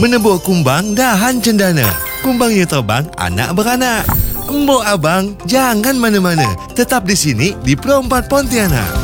Menebuk kumbang dahan cendana. Kumbangnya terbang anak beranak. Embok abang, jangan mana-mana. Tetap di sini di Pro 4 Pontianak.